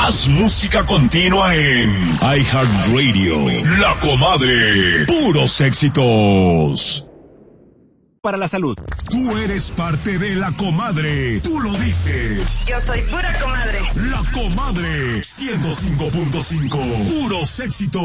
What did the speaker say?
Más música continua en iHeartRadio. La Comadre. Puros éxitos. Para la salud. Tú eres parte de La Comadre. Tú lo dices. Yo soy pura comadre. La Comadre. 105.5. Puros éxitos.